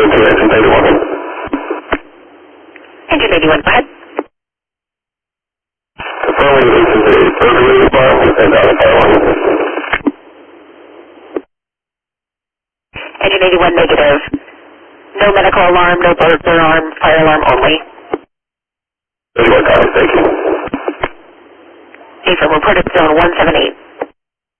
to Engine 81. Engine 81, go ahead. Confirming this is a burglary alarm and not a fire alarm. Engine 81, negative. No medical alarm, no burglar alarm, fire alarm only. 81, copy, thank you. Affirm, reported zone 178.